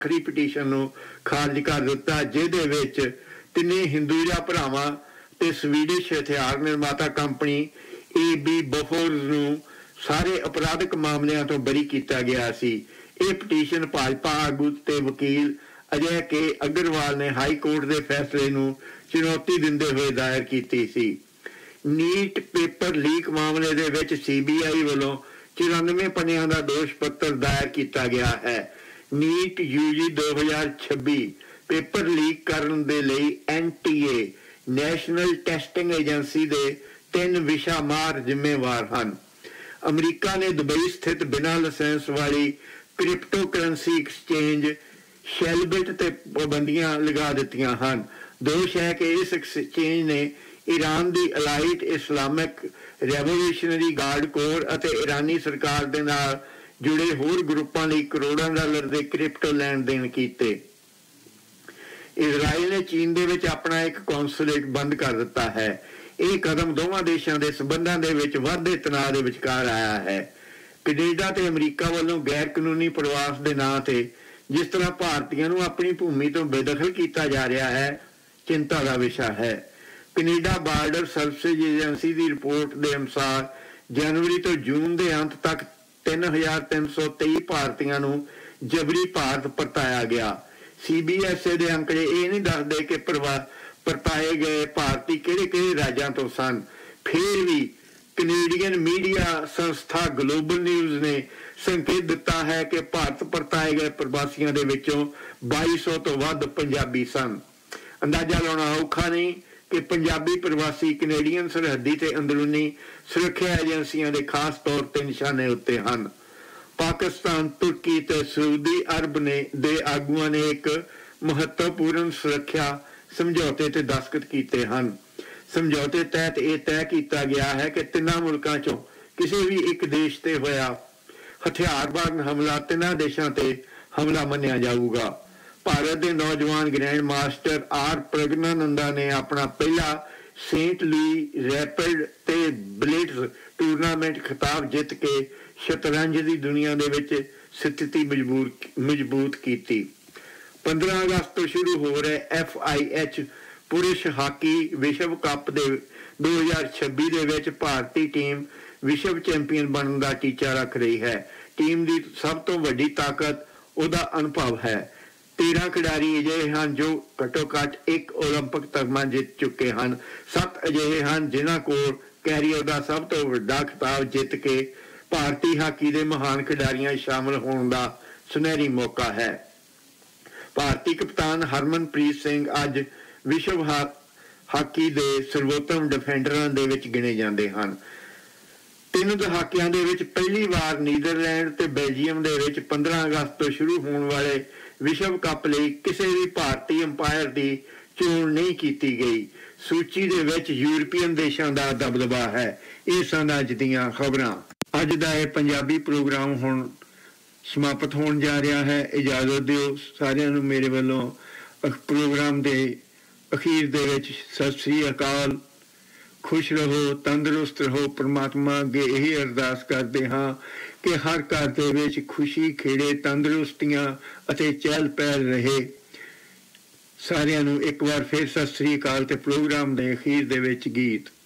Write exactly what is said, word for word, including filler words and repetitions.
ਖਰੀ ਪਟੀਸ਼ਨ ਨੂੰ ਖਾਰਜ ਕਰ ਦਿੱਤਾ, ਜਿਹਦੇ ਵਿੱਚ ਤਿੰਨੇ ਹਿੰਦੂਜਾ ਭਰਾਵਾਂ ਤੇ ਸਵੀਡਿਸ਼ ਹਥਿਆਰ ਨਿਰਮਾਤਾ ਕੰਪਨੀ ਏ ਬੀ ਬੋਫੋਰਸ ਨੂੰ ਸਾਰੇ ਅਪਰਾਧਿਕ ਮਾਮਲਿਆਂ ਤੋਂ ਬਰੀ ਕੀਤਾ ਗਿਆ ਸੀ। ਇਹ ਪਟੀਸ਼ਨ ਭਾਜਪਾ ਆਗੂ ਤੇ ਵਕੀਲ ਅਜੈ ਕੇ ਅਗਰਵਾਲ ਨੇ ਹਾਈ ਕੋਰਟ ਦੇ ਫੈਸਲੇ ਨੂੰ ਚੁਣੌਤੀ ਦਿੰਦੇ ਹੋਏ ਦਾਇਰ ਕੀਤੀ ਸੀ। ਨੀਟ ਪੇਪਰ ਲੀਕ ਮਾਮਲੇ ਦੇ ਵਿੱਚ ਸੀ ਬੀ ਆਈ ਵੱਲੋਂ ਚੁਰਾਨਵੇਂ ਪੰਨਿਆਂ ਦਾ ਦੋਸ਼ ਪੱਤਰ ਦਾਇਰ ਕੀਤਾ ਗਿਆ ਹੈ। ਨੀਟ ਯੂ ਜੀ ਦੋ ਹਜ਼ਾਰ ਛੱਬੀ ਪੇਪਰ ਲੀਕ ਕਰਨ ਦੇ ਲਈ ਐਨ ਟੀ ਏ ਨੈਸ਼ਨਲ ਟੈਸਟਿੰਗ ਏਜੰਸੀ ਦੇ ਤਿੰਨ ਵਿਸ਼ਾ ਮਾਹਰ ਜ਼ਿੰਮੇਵਾਰ ਹਨ। ਅਮਰੀਕਾ ਨੇ ਦੁਬਈ ਸਥਿਤ ਬਿਨਾਂ ਲਾਇਸੈਂਸ ਵਾਲੀ ਕ੍ਰਿਪਟੋ ਕਰੰਸੀ ਐਕਸਚੇਂਜ ਸ਼ੈਲਬਿਟ ਤੇ ਪਾਬੰਦੀਆਂ ਲਗਾ ਦਿੱਤੀਆਂ ਹਨ। ਦੋਸ਼ ਹੈ ਕਿ ਇਸ ਐਕਸਚੇਂਜ ਨੇ ਈਰਾਨ ਦੀ ਅਲਾਈਟ ਇਸਲਾਮਿਕ ਰੈਵੋਲੂਸ਼ਨਰੀ ਗਾਰਡ ਕੋਰ ਅਤੇ ਈਰਾਨੀ ਸਰਕਾਰ ਦੇ ਨਾਲ ਜੁੜੇ ਹੋਰ ਗਰੁੱਪਾਂ ਲਈ ਕਰੋੜਾਂ ਡਾਲਰ ਦੇ ਕ੍ਰਿਪਟੋ ਲੈਣ ਦੇਣ ਕੀਤੇ। ਇਜ਼ਰਾਈਲ ਨੇ ਚੀਨ ਦੇ ਵਿੱਚ ਆਪਣਾ ਇੱਕ ਕੌਂਸੂਲੇਟ ਬੰਦ ਕਰ ਦਿੱਤਾ ਹੈ। ਇਹ ਕਦਮ ਦੋਵਾਂ ਦੇਸ਼ਾਂ ਦੇ ਸਬੰਧਾਂ ਦੇ ਵਿੱਚ ਵਾਧੇ ਤਣਾਅ ਦੇ ਵਿਚਕਾਰ ਆਇਆ ਹੈ। ਕੈਨੇਡਾ ਤੇ ਅਮਰੀਕਾ ਵੱਲੋਂ ਗੈਰ ਕਾਨੂੰਨੀ ਪ੍ਰਵਾਸ ਦੇ ਨਾਂ ਤੇ ਜਿਸ ਤਰ੍ਹਾਂ ਭਾਰਤੀਆਂ ਨੂੰ ਆਪਣੀ ਭੂਮੀ ਤੋਂ ਬੇਦਖਲ ਕੀਤਾ ਜਾ ਰਿਹਾ ਹੈ, ਚਿੰਤਾ ਦਾ ਵਿਸ਼ਾ ਹੈ। ਕੈਨੇਡਾ ਬਾਰਡਰ ਸਰਵਿਸਿਜ਼ ਏਜੰਸੀ ਦੀ ਰਿਪੋਰਟ ਦੇ ਅਨੁਸਾਰ ਜਨਵਰੀ ਤੋਂ ਜੂਨ ਦੇ ਅੰਤ ਤੱਕ ਤਿੰਨ ਹਜ਼ਾਰ ਤਿੰਨ ਸੌ ਤੇਈ ਭਾਰਤੀਆਂ ਨੂੰ ਜਬਰੀ ਭਾਰਤ ਪਰਤਾਇਆ ਗਿਆ। ਸੀ ਬੀ ਐਸ ਈ ਦੇ ਅੰਕੜੇ ਇਹ ਨਹੀਂ ਦੱਸਦੇ ਕਿ ਪਰਤਾਏ ਗਏ ਭਾਰਤੀ ਕਿਹੜੇ ਕਿਹੜੇ ਰਾਜਾਂ ਤੋਂ ਸਨ। ਫਿਰ ਵੀ ਕੈਨੇਡੀਅਨ ਮੀਡੀਆ ਸੰਸਥਾ ਗਲੋਬਲ ਨਿਊਜ਼ ਨੇ ਸੰਕੇਤ ਦਿੱਤਾ ਹੈ ਕਿ ਭਾਰਤ ਪਰਤਾਏ ਗਏ ਪ੍ਰਵਾਸੀਆਂ ਦੇ ਵਿੱਚੋਂ ਬਾਈ ਸੌ ਤੋਂ ਵੱਧ ਪੰਜਾਬੀ ਸਨ। ਅੰਦਾਜ਼ਾ ਲਾਉਣਾ ਔਖਾ ਨਹੀਂ ਕਿ ਪੰਜਾਬੀ ਪ੍ਰਵਾਸੀ ਕੈਨੇਡੀਅਨ ਸਰਹੱਦੀ ਤੇ ਅੰਦਰੂਨੀ ਸੁਰੱਖਿਆ ਏਜੰਸੀਆਂ ਦੇ ਖਾਸ ਤੌਰ ਤੇ ਨਿਸ਼ਾਨੇ ਉੱਤੇ ਹਨ। ਪਾਕਿਸਤਾਨ, ਤੁਰਕੀ ਤੇ ਸਾਊਦੀ ਅਰਬ ਨੇ ਦੇ ਆਗੂਆਂ ਨੇ ਇੱਕ ਮਹੱਤਵਪੂਰਨ ਸੁਰੱਖਿਆ ਸਮਝੌਤੇ ਤੇ ਦਸਤਖਤ ਕੀਤੇ ਹਨ। ਸਮਝੌਤੇ ਤਹਿਤ ਇਹ ਤੈਅ ਕੀਤਾ ਗਿਆ ਹੈ ਕਿ ਤਿੰਨਾਂ ਮੁਲਕਾਂ ਚੋਂ ਕਿਸੇ ਵੀ ਇੱਕ ਦੇਸ਼ ਤੇ ਹੋਇਆ ਹਥਿਆਰਬੰਦ ਹਮਲਾ ਤਿੰਨਾਂ ਦੇਸ਼ਾਂ ਤੇ ਹਮਲਾ ਮੰਨਿਆ ਜਾਊਗਾ। ਭਾਰਤ ਦੇ ਨੌਜਵਾਨ ਗ੍ਰੈਂਡ ਮਾਸਟਰ ਆਰ ਪ੍ਰਗਨਾਨੰਦਾ ਨੇ ਆਪਣਾ ਪਹਿਲਾ ਸੇਂਟ ਲੂਈ ਰੈਪਿਡ ਤੇ ਬਲਿਟਜ਼ ਟੂਰਨਾਮੈਂਟ ਖਿਤਾਬ ਜਿੱਤ ਕੇ ਸ਼ਤਰੰਜ ਦੀ ਦੁਨੀਆ ਦੇ ਵਿੱਚ ਸਥਿਤੀ ਮਜ਼ਬੂਤ ਮਜ਼ਬੂਤ ਕੀਤੀ। ਪੰਦਰਾਂ ਅਗਸਤ ਤੋਂ ਸ਼ੁਰੂ ਹੋ ਰਹੇ ਐਫ ਆਈ ਐਚ ਪੁਰਸ਼ ਹਾਕੀ ਵਿਸ਼ਵ ਕੱਪ ਦੇ ਦੋ ਹਜ਼ਾਰ ਛੱਬੀ ਦੇ ਵਿੱਚ ਭਾਰਤੀ ਟੀਮ ਵਿਸ਼ਵ ਚੈਂਪੀਅਨ ਬਣਨ ਦਾ ਟੀਚਾ ਰੱਖ ਰਹੀ ਹੈ। ਟੀਮ ਦੀ ਸਭ ਤੋਂ ਵੱਡੀ ਤਾਕਤ ਉਹਦਾ ਅਨੁਭਵ ਹੈ। ਤੇਰਾਂ ਖਿਡਾਰੀ ਅਜਿਹੇ ਹਨ ਜੋ ਘੱਟੋ ਘੱਟ ਇੱਕ ਓਲੰਪਿਕ ਤਗਮਾ ਜਿੱਤ ਚੁੱਕੇ ਹਨ। ਸੱਤ ਅਜਿਹੇ ਹਨ ਜਿਨ੍ਹਾਂ ਕੋਲ ਕੈਰੀਅਰ ਦਾ ਸਭ ਤੋਂ ਵੱਡਾ ਖਿਤਾਬ ਜਿੱਤ ਕੇ ਭਾਰਤੀ ਹਾਕੀ ਦੇ ਮਹਾਨ ਖਿਡਾਰੀਆਂ ਸ਼ਾਮਲ ਹੋਣ ਦਾ ਸੁਨਹਿਰੀ ਮੌਕਾ ਹੈ। ਭਾਰਤੀ ਕਪਤਾਨ ਹਰਮਨਪ੍ਰੀਤ ਸਿੰਘ ਅੱਜ ਵਿਸ਼ਵ ਹਾਕੀ ਦੇ ਸਰਵੋਤਮ ਡਿਫੈਂਡਰਾਂ ਦੇ ਵਿੱਚ ਗਿਣੇ ਜਾਂਦੇ ਹਨ। ਤਿੰਨ ਦਹਾਕਿਆਂ ਦੇ ਵਿੱਚ ਪਹਿਲੀ ਵਾਰ ਨੀਦਰਲੈਂਡ ਤੇ ਬੈਲਜੀਅਮ ਦੇ ਵਿੱਚ ਪੰਦਰਾਂ ਅਗਸਤ ਤੋਂ ਸ਼ੁਰੂ ਹੋਣ ਵਾਲੇ ਵਿਸ਼ਵ ਕੱਪ ਲਈ ਕਿਸੇ ਵੀ ਭਾਰਤੀ ਅੰਪਾਇਰ ਦੀ ਚੋਣ ਨਹੀਂ ਕੀਤੀ ਗਈ। ਸੂਚੀ ਦੇ ਵਿੱਚ ਯੂਰਪੀਅਨ ਦੇਸ਼ਾਂ ਦਾ ਦਬਦਬਾ ਹੈ। ਇਹ ਸਨ ਅੱਜ ਦੀਆਂ ਖਬਰਾਂ। ਅੱਜ ਦਾ ਇਹ ਪੰਜਾਬੀ ਪ੍ਰੋਗਰਾਮ ਹੁਣ ਸਮਾਪਤ ਹੋਣ ਜਾ ਰਿਹਾ ਹੈ। ਇਜਾਜ਼ਤ ਦਿਓ ਸਾਰਿਆਂ ਨੂੰ ਮੇਰੇ ਵੱਲੋਂ ਪ੍ਰੋਗਰਾਮ ਦੇ ਅਖੀਰ ਦੇ ਵਿੱਚ ਸਤਿ ਸ੍ਰੀ ਅਕਾਲ। ਖੁਸ਼ ਰਹੋ, ਤੰਦਰੁਸਤ ਰਹੋ। ਪਰਮਾਤਮਾ ਅੱਗੇ ਇਹੀ ਅਰਦਾਸ ਕਰਦੇ ਹਾਂ ਕਿ ਹਰ ਘਰ ਦੇ ਵਿੱਚ ਖੁਸ਼ੀ, ਖੇੜੇ, ਤੰਦਰੁਸਤੀਆਂ ਅਤੇ ਚਹਿਲ ਪਹਿਲ ਰਹੇ। ਸਾਰਿਆਂ ਨੂੰ ਇੱਕ ਵਾਰ ਫਿਰ ਸਤਿ ਸ੍ਰੀ ਅਕਾਲ ਤੇ ਪ੍ਰੋਗਰਾਮ ਦੇ ਅਖੀਰ ਦੇ ਵਿੱਚ ਗੀਤ।